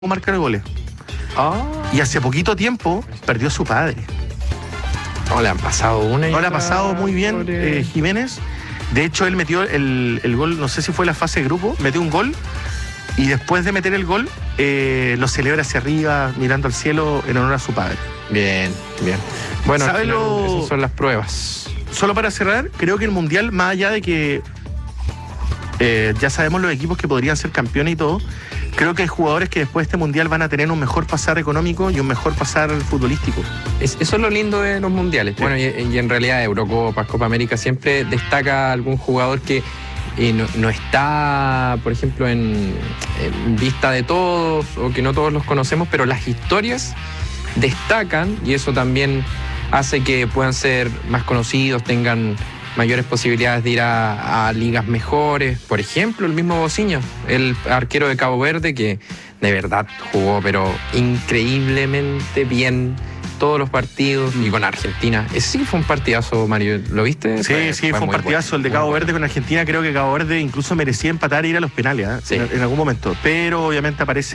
marcar goles. Y hace poquito tiempo perdió su padre. No, le han pasado una y No le ha otra, pasado muy bien Jiménez. De hecho, él metió el gol, no sé si fue la fase de grupo, metió un gol y después de meter el gol lo celebra hacia arriba, mirando al cielo en honor a su padre. Bien, bien. Bueno, esas son las pruebas. Solo para cerrar, creo que el Mundial, más allá de que ya sabemos los equipos que podrían ser campeones y todo, creo que hay jugadores que después de este Mundial van a tener un mejor pasar económico y un mejor pasar futbolístico. Eso es lo lindo de los mundiales. Sí. Bueno, y en realidad Eurocopas, Copa América, siempre destaca algún jugador que no está, por ejemplo, en vista de todos, o que no todos los conocemos, pero las historias destacan, y eso también hace que puedan ser más conocidos, tengan mayores posibilidades de ir a ligas mejores. Por ejemplo, el mismo Bociño, el arquero de Cabo Verde, que de verdad jugó pero increíblemente bien todos los partidos, y con Argentina. Ese sí fue un partidazo, Mario, ¿lo viste? Sí, fue un partidazo, el de Cabo Verde con Argentina. Creo que Cabo Verde incluso merecía empatar e ir a los penales, sí, en algún momento, pero obviamente aparece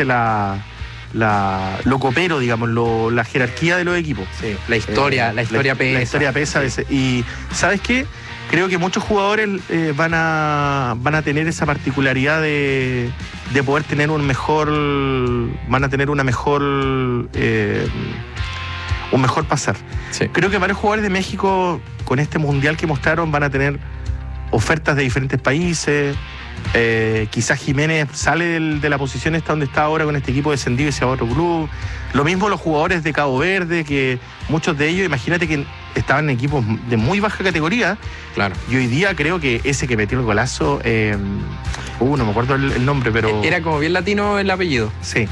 lo copero, digamos, la jerarquía de los equipos. Sí, la historia pesa. La historia pesa, sí. Y ¿sabes qué? Creo que muchos jugadores van a tener esa particularidad de poder tener un mejor pasar. Sí. Creo que varios jugadores de México con este mundial que mostraron van a tener ofertas de diferentes países. Quizás Jiménez sale de la posición esta donde está ahora con este equipo descendido y se va a otro club. Lo mismo los jugadores de Cabo Verde, que muchos de ellos, imagínate que estaban en equipos de muy baja categoría. Claro. Y hoy día creo que ese que metió el golazo, no me acuerdo el nombre, pero... Era como bien latino el apellido. Sí.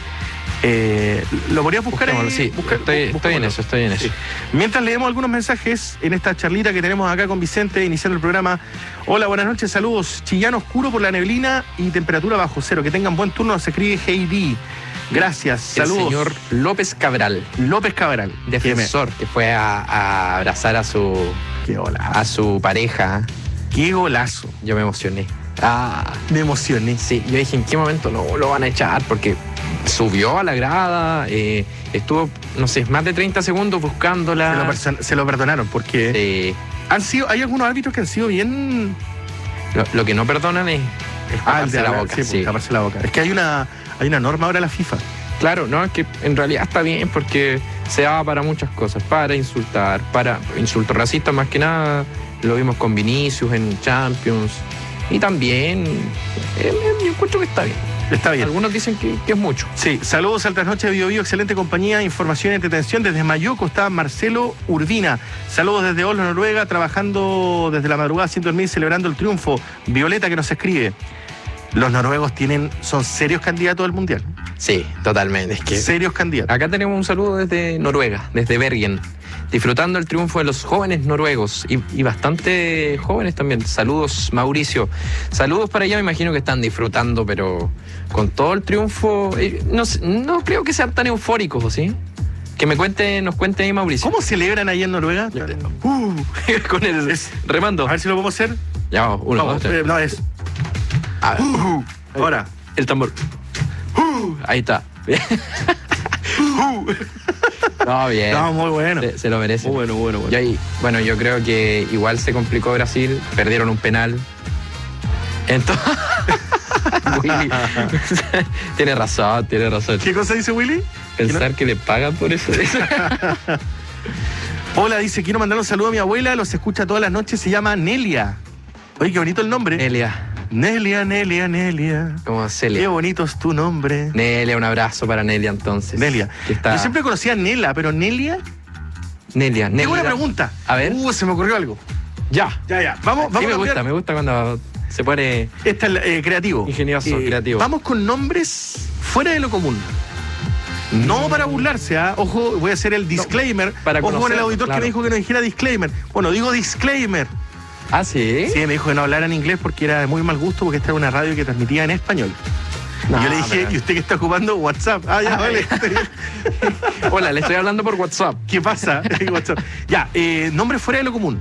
¿Lo podrías buscar ahí? Sí, estoy en eso. Sí. Mientras leemos algunos mensajes en esta charlita que tenemos acá con Vicente, iniciando el programa. Hola, buenas noches, saludos. Chillán oscuro por la neblina y temperatura bajo cero. Que tengan buen turno, se escribe Heidi. Gracias, saludos. El señor López Cabral, defensor, que fue a abrazar a su pareja. ¡Qué golazo! Yo me emocioné. Me emocioné. Sí, yo dije, ¿en qué momento lo van a echar? Porque subió a la grada, estuvo, no sé, más de 30 segundos buscándola. Se lo perdonaron porque hay algunos árbitros que han sido bien... Lo que no perdonan es taparse la boca. Sí. Taparse la boca. Es que hay una norma ahora en la FIFA. Claro, no, es que en realidad está bien porque se da para muchas cosas, para insultar, para insultos racistas más que nada. Lo vimos con Vinicius en Champions. Y también yo encuentro que está bien. Está bien. Algunos dicen que es mucho. Sí, saludos al Trasnoche de Bio Bio, excelente compañía, información y entretención. Desde Mayoco está Marcelo Urbina. Saludos desde Oslo, Noruega, trabajando desde la madrugada sin dormir, celebrando el triunfo. Violeta que nos escribe. Los noruegos son serios candidatos al Mundial. Sí, totalmente. Es que serios candidatos. Acá tenemos un saludo desde Noruega, desde Bergen, disfrutando el triunfo de los jóvenes noruegos y bastante jóvenes también. Saludos, Mauricio. Saludos para allá, me imagino que están disfrutando, pero con todo el triunfo. No creo que sean tan eufóricos, ¿sí? Que nos cuente ahí Mauricio. ¿Cómo celebran ahí en Noruega? Con el remando. A ver si lo podemos hacer. Ya vamos, dos, tres. No, es... Ahora. El tambor. Ahí está. No, bien. No, muy bueno. Se lo merece. Muy bueno. Yo creo que igual se complicó Brasil. Perdieron un penal. Entonces... Willy. Tiene razón. ¿Qué cosa dice Willy? Pensar que le pagan por eso. Hola, dice, quiero mandar un saludo a mi abuela. Los escucha todas las noches. Se llama Nelia. Oye, qué bonito el nombre. Nelia. Como Celia. Qué bonito es tu nombre. Nelia, un abrazo para Nelia entonces. Yo siempre conocía a Nela, pero Nelia. Tengo una pregunta. A ver. Se me ocurrió algo. Ya. Vamos. Sí, me gusta cuando se pone... Este es creativo. Ingenioso, creativo. Vamos con nombres fuera de lo común. No para burlarse, Ojo, voy a hacer el disclaimer. Ojo con el auditor que me dijo que no dijera disclaimer. Bueno, digo disclaimer. ¿Ah, sí? Sí, me dijo que no hablara en inglés porque era de muy mal gusto, porque esta era una radio que transmitía en español. Y yo le dije, ¿y usted que está ocupando WhatsApp? Vale. Hola, le estoy hablando por WhatsApp. ¿Qué pasa? WhatsApp. Ya, nombre fuera de lo común.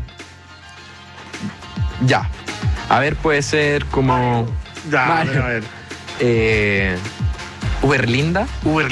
Ya. A ver, puede ser como... Ya, a ver. Uberlinda.